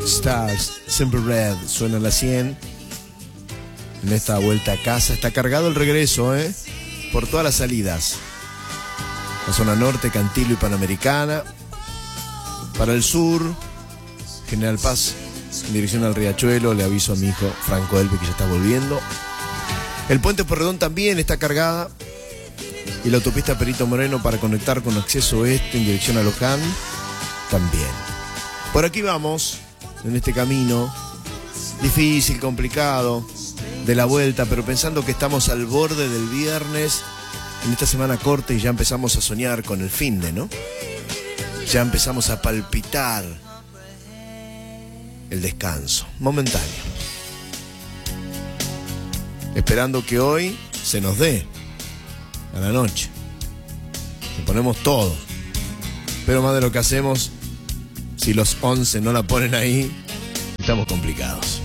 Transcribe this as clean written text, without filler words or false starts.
Stars, Simple Red, suena a las 100. En esta vuelta a casa está cargado el regreso, por todas las salidas. La zona norte, Cantilo y Panamericana. Para el sur, General Paz, en dirección al Riachuelo. Le aviso a mi hijo Franco Elbe que ya está volviendo. El puente Porredón también está cargada. Y la autopista Perito Moreno para conectar con acceso oeste en dirección a Loján también. Por aquí vamos, en este camino difícil, complicado, de la vuelta, pero pensando que estamos al borde del viernes, en esta semana corta, y ya empezamos a soñar con el finde, ¿no? Ya empezamos a palpitar el descanso momentáneo, esperando que hoy se nos dé a la noche. Le ponemos todo, pero más de lo que hacemos, si los 11 no la ponen ahí, estamos complicados.